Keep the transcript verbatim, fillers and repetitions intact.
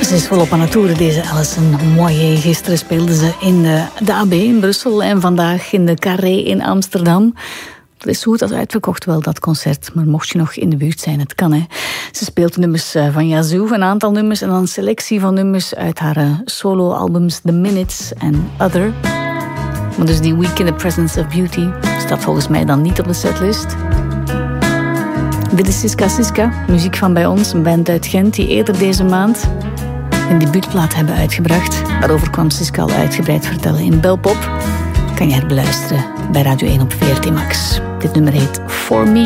Ze is volop aan het toeren, deze Alison Moyet. Gisteren speelde ze in de, de A B in Brussel en vandaag in de Carré in Amsterdam. Het is goed als uitverkocht wel, dat concert. Maar mocht je nog in de buurt zijn, het kan, hè. Ze speelt nummers van Yazoo, een aantal nummers en dan een selectie van nummers uit haar solo-albums The Minutes en Other. Maar dus die Week in the Presence of Beauty staat volgens mij dan niet op de setlist. Dit is Siska Siska, muziek van bij ons, een band uit Gent die eerder deze maand een debuutplaat hebben uitgebracht. Daarover kwam Siska al uitgebreid vertellen in Belpop. Kan je herbeluisteren bij Radio één op V R T Max. Dit nummer heet For Me.